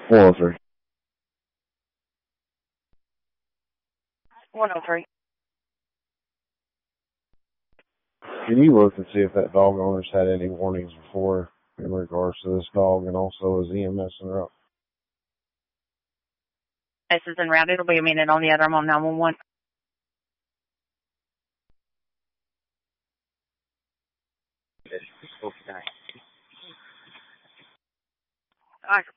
403. 103. Can you look and see if that dog owner's had any warnings before in regards to this dog and also his EMS and route? This is en route. It'll be a minute on the other. I'm on 911. All right.